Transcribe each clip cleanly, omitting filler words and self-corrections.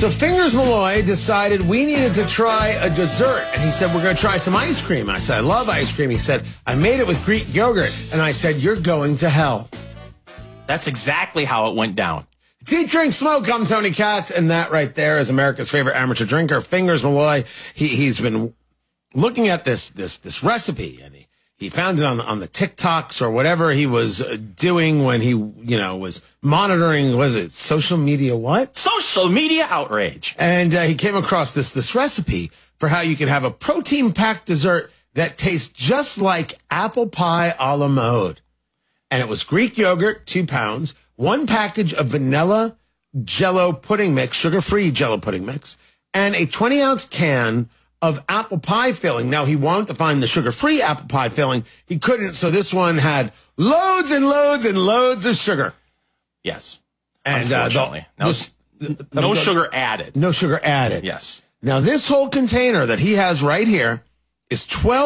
So Fingers Malloy decided we needed to try a dessert. And he said, we're going to try some ice cream. I said, I love ice cream. He said, I made it with Greek yogurt. And I said, you're going to hell. That's exactly how it went down. It's Eat, Drink, Smoke. I'm Tony Katz. And that right there is America's favorite amateur drinker, Fingers Malloy. He's been looking at this recipe, and he found it on the TikToks or whatever he was doing when he, was monitoring, was it social media what? Social media outrage. And he came across this recipe for how you can have a protein-packed dessert that tastes just like apple pie a la mode. And it was Greek yogurt, 2 pounds, 1 package of vanilla Jell-O pudding mix, sugar-free Jell-O pudding mix, and a 20-ounce can of apple pie filling. Now, he wanted to find the sugar-free apple pie filling. He couldn't, so this one had loads and loads and loads of sugar. Yes. And unfortunately. No sugar added. No sugar added. Yes. Now, this whole container that he has right here is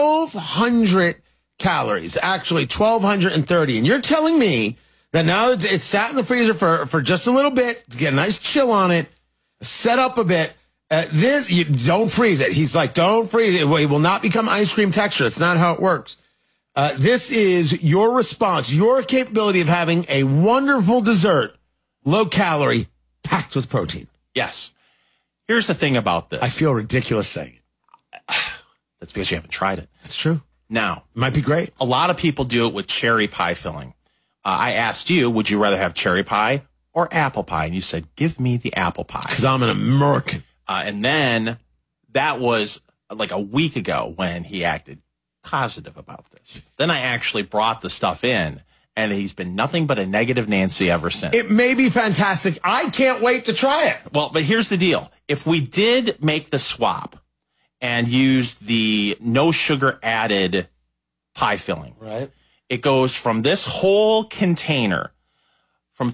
1,200 calories, actually 1,230. And you're telling me that now it's sat in the freezer for just a little bit to get a nice chill on it, set up a bit. You don't freeze it. He's like, don't freeze it. It will not become ice cream texture. It's not how it works. This is your response, your capability of having a wonderful dessert, low calorie, packed with protein. Yes. Here's the thing about this. I feel ridiculous saying it. That's because you haven't tried it. That's true. Now, it might be great. A lot of people do it with cherry pie filling. I asked you, would you rather have cherry pie or apple pie? And you said, give me the apple pie. Because I'm an American. And then that was like a week ago when he acted positive about this. Then I actually brought the stuff in, and he's been nothing but a negative Nancy ever since. It may be fantastic. I can't wait to try it. Well, but here's the deal. If we did make the swap and use the no sugar added pie filling, right? It goes from this whole container from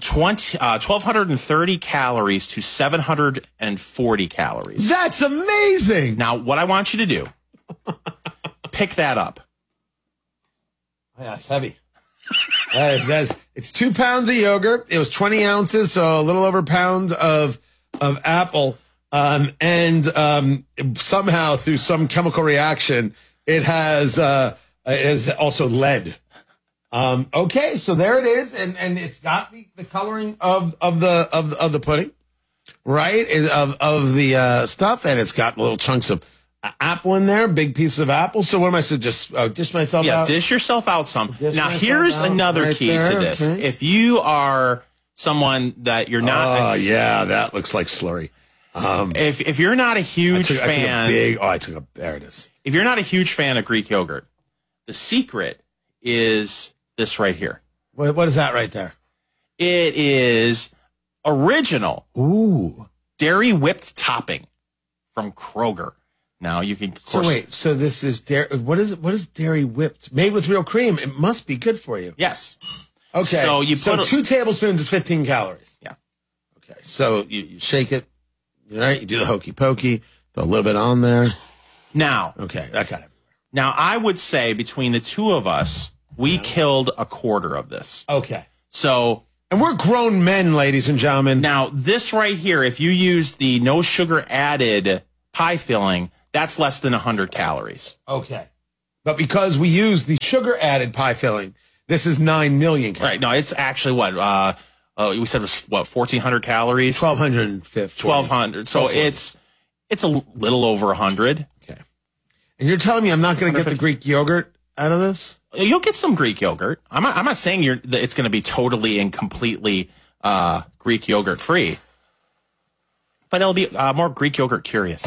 1,230 calories to 740 calories. That's amazing. Now, what I want you to do, pick that up. Yeah, it's heavy. It's 2 pounds of yogurt. It was 20 ounces, so a little over a pound of apple. And somehow, through some chemical reaction, it has also lead. Okay, so there it is, and it's got the coloring of the pudding, right? Of the stuff, and it's got little chunks of apple in there, big pieces of apple. So what am I supposed to just dish myself out? Yeah, dish yourself out some. Now, here's another key to this. Okay. If you are someone that you're not... Oh, yeah, that looks like slurry. If you're not a huge fan... There it is. If you're not a huge fan of Greek yogurt, the secret is this right here. What is that right there? It is original dairy whipped topping from Kroger. Now you can. Of course, so this is dairy. What is it? What is dairy whipped? Made with real cream. It must be good for you. Yes. Okay. So 2 tablespoons is 15 calories. Yeah. Okay. So you shake it. Right. You do the hokey pokey. Throw a little bit on there. Now. Okay. That got it. Now I would say between the two of us, we killed a quarter of this. Okay. So. And we're grown men, ladies and gentlemen. Now this right here, if you use the no sugar added pie filling, that's less than 100 calories. Okay. But because we use the sugar-added pie filling, this is 9 million calories. Right. No, it's actually what? We said it was, 1,400 calories? 1,250. 1,200. So it's a little over 100. Okay. And you're telling me I'm not going to get the Greek yogurt out of this? You'll get some Greek yogurt. I'm not saying that it's going to be totally and completely Greek yogurt free. But it'll be more Greek yogurt curious.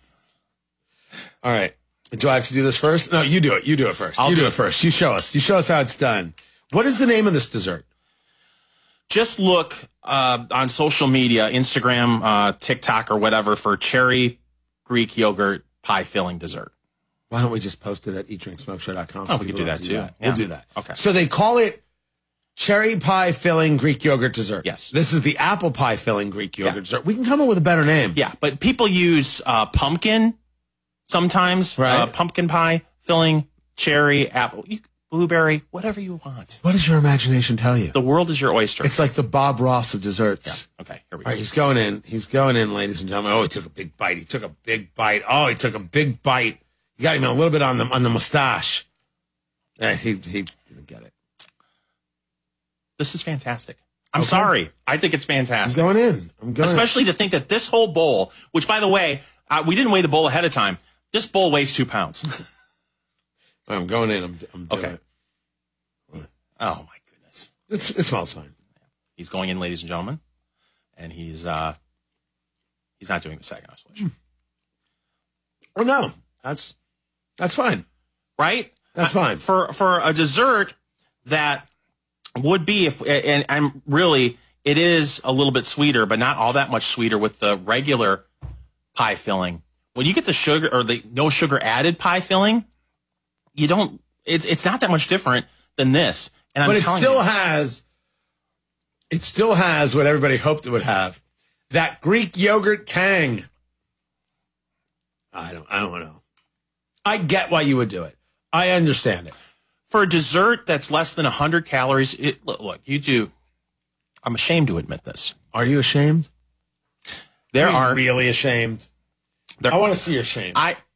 All right. Do I have to do this first? No, you do it. You do it first. You do it first. You show us. You show us how it's done. What is the name of this dessert? Just look on social media, Instagram, TikTok, or whatever for cherry Greek yogurt pie filling dessert. Why don't we just post it at eatdrinksmokeshow.com? Oh, we can do that too. Yeah. We'll do that. Okay. So they call it cherry pie filling Greek yogurt dessert. Yes. This is the apple pie filling Greek yogurt dessert. We can come up with a better name. Yeah, but people use pumpkin sometimes. Right. Pumpkin pie filling, cherry, apple. blueberry, whatever you want. What does your imagination tell you? The world is your oyster. It's like the Bob Ross of desserts. Yeah. Okay, here we All go. right, he's going in. He's going in, ladies and gentlemen. Oh, he took a big bite. He took a big bite. Oh, he took a big bite. You got him a little bit on the mustache. He didn't get it. This is fantastic. I'm sorry. I think it's fantastic. I'm going in. Especially to think that this whole bowl, which, by the way, we didn't weigh the bowl ahead of time. This bowl weighs 2 pounds. I'm going in. I'm doing Okay. it. Oh, my goodness. It smells fine. He's going in, ladies and gentlemen, and he's not doing the second isolation. Oh, no. That's fine. Right? That's fine. For a dessert that would be, and I'm really, it is a little bit sweeter, but not all that much sweeter with the regular pie filling. When you get the sugar or the no sugar added pie filling, you don't, it's not that much different than this. And But I'm it telling still has what everybody hoped it would have. That Greek yogurt tang. I don't know. I get why you would do it. I understand it. for a dessert that's less than 100 calories, look, you do. I'm ashamed to admit this. Are you ashamed? There Are you are really ashamed? I want to see your shame.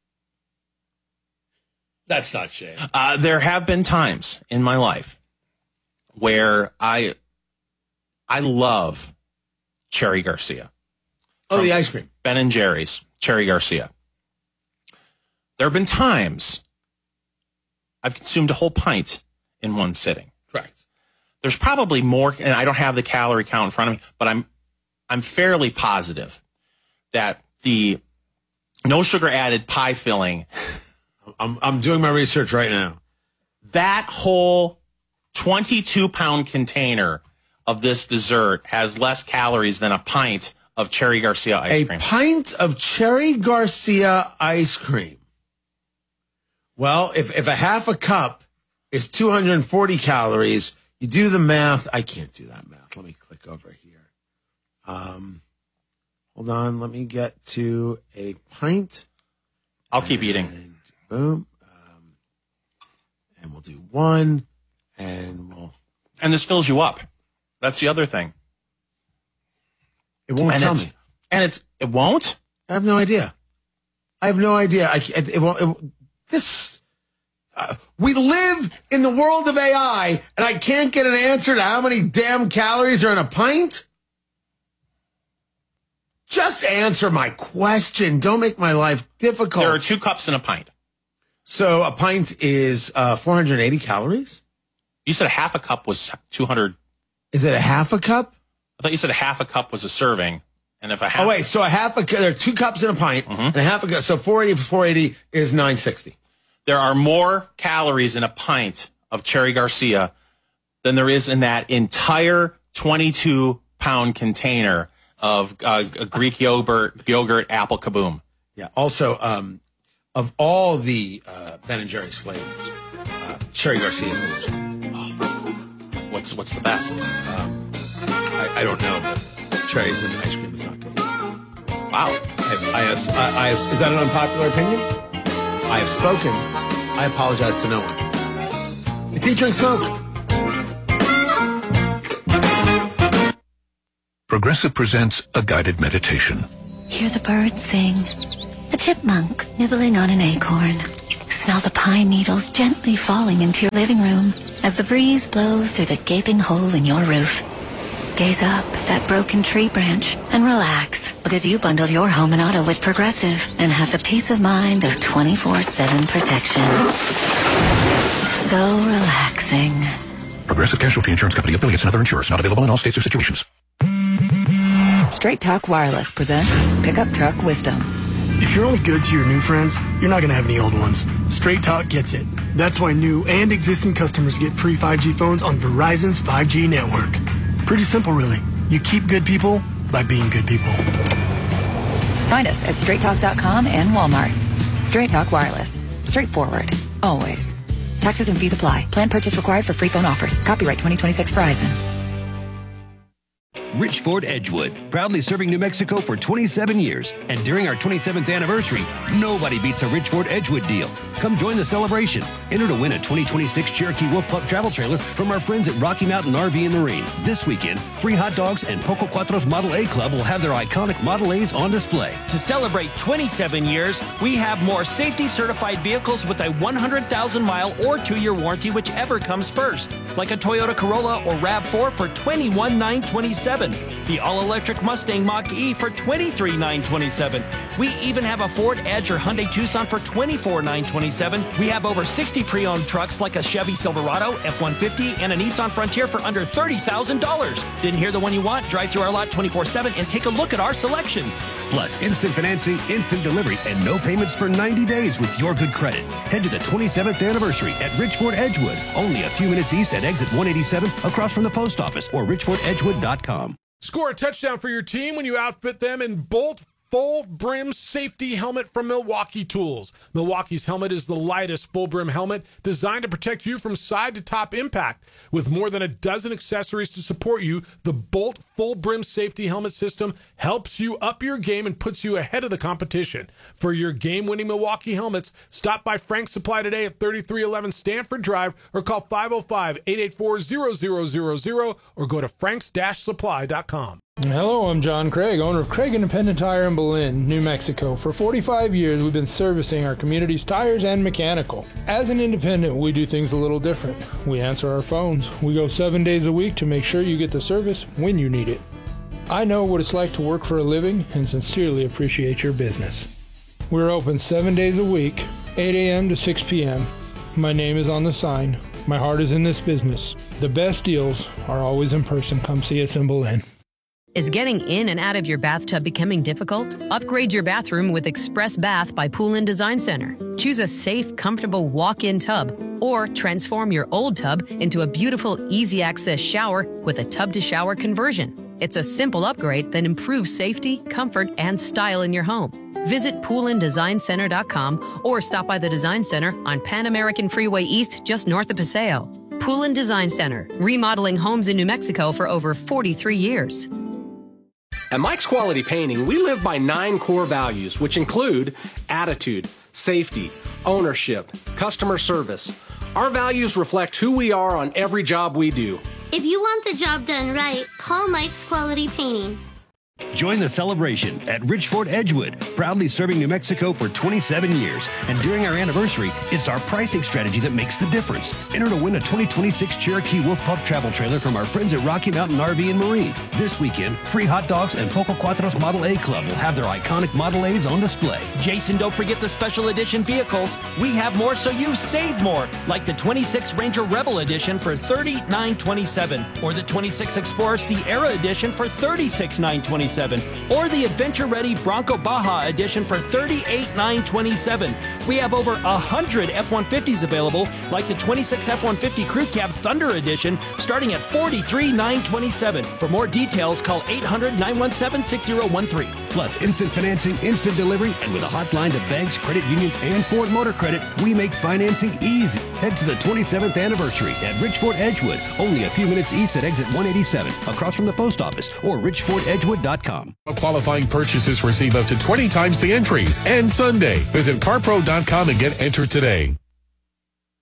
That's not shame. There have been times in my life where I love Cherry Garcia. Oh, the ice cream. Ben and Jerry's Cherry Garcia. There have been times I've consumed a whole pint in one sitting. Correct. There's probably more, and I don't have the calorie count in front of me, but I'm fairly positive that the no sugar added pie filling, I'm doing my research right now. that whole 22-pound container of this dessert has less calories than a pint of Cherry Garcia ice cream. A pint of Cherry Garcia ice cream. Well, if a half a cup is 240 calories, you do the math. I can't do that math. Let me click over here. Hold on. Let me get to a pint. I'll keep eating. And boom. And we'll do one. And And this fills you up. That's the other thing. it won't tell me. And it won't? I have no idea. We live in the world of AI, and I can't get an answer to how many damn calories are in a pint? Just answer my question. Don't make my life difficult. There are 2 cups in a pint. So a pint is 480 calories? You said half a cup was 200. Is it a half a cup? I thought you said half a cup was a serving. And if a half. Oh, wait. So there are 2 cups in a pint, and a half a cup. So 480 for 480 is 960. There are more calories in a pint of Cherry Garcia than there is in that entire 22-pound container of a Greek yogurt apple kaboom. Yeah. Also, of all the Ben and Jerry's flavors, Cherry Garcia is the most. What's the best? I don't know, but cherries and ice cream is not good. Wow. Is that an unpopular opinion? I have spoken. I apologize to no one. It's Eat, Drink, Smoke. Progressive presents a guided meditation. Hear the birds sing, a chipmunk nibbling on an acorn. Smell the pine needles gently falling into your living room as the breeze blows through the gaping hole in your roof. Gaze up at that broken tree branch and relax, because you bundled your home and auto with Progressive and have the peace of mind of 24/7 protection. So relaxing. Progressive Casualty Insurance Company, affiliates, and other insurers. Not available in all states or situations. Straight Talk Wireless presents Pickup Truck Wisdom. If you're only good to your new friends, you're not going to have any old ones. Straight Talk gets it. That's why new and existing customers get free 5G phones on Verizon's 5G network. Pretty simple, really. You keep good people by being good people. Find us at straighttalk.com and Walmart. Straight Talk Wireless. Straightforward. Always. Taxes and fees apply. Plan purchase required for free phone offers. Copyright 2026 Verizon. Rich Ford Edgewood, proudly serving New Mexico for 27 years. And during our 27th anniversary, nobody beats a Rich Ford Edgewood deal. Come join the celebration. Enter to win a 2026 Cherokee Wolf Pup travel trailer from our friends at Rocky Mountain RV and Marine. This weekend, free hot dogs and Poco Cuatros Model A Club will have their iconic Model A's on display. To celebrate 27 years, we have more safety-certified vehicles with a 100,000-mile or 2-year warranty, whichever comes first, like a Toyota Corolla or RAV4 for $21,927, the all-electric Mustang Mach-E for $23,927. We even have a Ford Edge or Hyundai Tucson for $24,927. We have over 60 pre-owned trucks like a Chevy Silverado, F-150, and a Nissan Frontier for under $30,000. Didn't hear the one you want? Drive through our lot 24/7 and take a look at our selection. Plus, instant financing, instant delivery, and no payments for 90 days with your good credit. Head to the 27th anniversary at Rich Ford Edgewood, only a few minutes east at exit 187 across from the post office, or richfordedgewood.com. Score a touchdown for your team when you outfit them in Bolt Full Brim Safety Helmet from Milwaukee Tools. Milwaukee's helmet is the lightest full brim helmet designed to protect you from side to top impact. With more than a dozen accessories to support you, the Bolt Full Brim Safety Helmet system helps you up your game and puts you ahead of the competition. For your game-winning Milwaukee helmets, stop by Frank's Supply today at 3311 Stanford Drive or call 505-884-0000 or go to franks-supply.com. Hello, I'm John Craig, owner of Craig Independent Tire in Belen, New Mexico. For 45 years, we've been servicing our community's tires and mechanical. As an independent, we do things a little different. We answer our phones. We go 7 days a week to make sure you get the service when you need it. I know what it's like to work for a living and sincerely appreciate your business. We're open 7 days a week, 8 a.m. to 6 p.m. My name is on the sign. My heart is in this business. The best deals are always in person. Come see us in Belen. Is getting in and out of your bathtub becoming difficult? Upgrade your bathroom with Express Bath by Poolin Design Center. Choose a safe, comfortable walk-in tub or transform your old tub into a beautiful, easy-access shower with a tub-to-shower conversion. It's a simple upgrade that improves safety, comfort, and style in your home. Visit PoolinDesignCenter.com or stop by the Design Center on Pan American Freeway East just north of Paseo. Poolin Design Center, remodeling homes in New Mexico for over 43 years. At Mike's Quality Painting, we live by 9 core values, which include attitude, safety, ownership, customer service. Our values reflect who we are on every job we do. If you want the job done right, call Mike's Quality Painting. Join the celebration at Rich Ford Edgewood, proudly serving New Mexico for 27 years. And during our anniversary, it's our pricing strategy that makes the difference. Enter to win a 2026 Cherokee Wolf Pup travel trailer from our friends at Rocky Mountain RV and Marine. This weekend, free hot dogs and Poco Cuatros Model A Club will have their iconic Model A's on display. Jason, don't forget the special edition vehicles. We have more so you save more, like the 26 Ranger Rebel Edition for $39,927 or the 26 Explorer Sierra Edition for $36,927. Or the Adventure Ready Bronco Baja Edition for $38,927. We have over 100 F-150s available, like the 26 F-150 Crew Cab Thunder Edition, starting at $43,927. For more details, call 800-917-6013. Plus, instant financing, instant delivery, and with a hotline to banks, credit unions, and Ford Motor Credit, we make financing easy. Head to the 27th anniversary at Rich Ford Edgewood, only a few minutes east at exit 187, across from the post office, or richfordedgewood.com. Qualifying purchases receive up to 20 times the entries and Sunday. Visit carpro.com and get entered today.